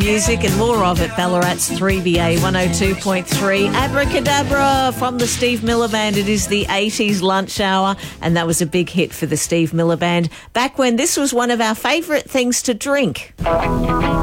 Music and more of it. Ballarat's 3BA 102.3. Abracadabra from the Steve Miller Band. It is the 80s lunch hour, and that was a big hit for the Steve Miller Band back when this was one of our favourite things to drink.